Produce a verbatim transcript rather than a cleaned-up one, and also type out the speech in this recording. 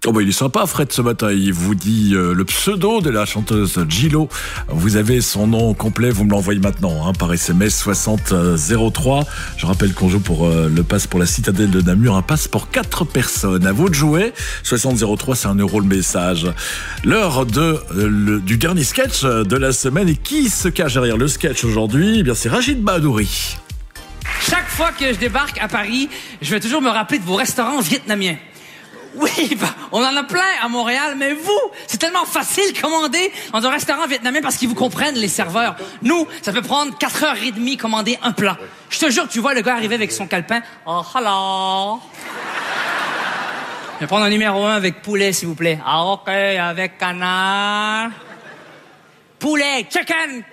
Oh bah il est sympa Fred ce matin, il vous dit euh, le pseudo de la chanteuse Gillo. Vous avez son nom complet, vous me l'envoyez maintenant hein, par S M S soixante zéro trois. Je rappelle qu'on joue pour euh, le pass pour la Citadelle de Namur, un pass pour quatre personnes. À vous de jouer, soixante zéro trois, c'est un euro le message. L'heure de, euh, le, du dernier sketch de la semaine, et qui se cache derrière le sketch aujourd'hui? Eh bien c'est Rachid Bahadouri. Chaque fois que je débarque à Paris, je vais toujours me rappeler de vos restaurants vietnamiens. Oui, bah, on en a plein à Montréal, mais vous, c'est tellement facile de commander dans un restaurant vietnamien parce qu'ils vous comprennent, les serveurs. Nous, ça peut prendre quatre heures et demie commander un plat. Je te jure, tu vois le gars arriver avec son calepin. Oh, hello. Je vais prendre un numéro un avec poulet, s'il vous plaît. Ah, ok, avec canard. Poulet, chicken,